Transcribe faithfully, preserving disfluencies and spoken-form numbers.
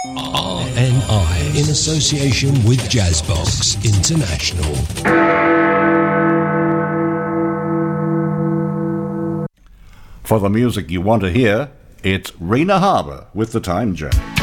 R N I in association with Jazzbox International. For the music you want to hear, it's Raina Harbour with the Time Jam.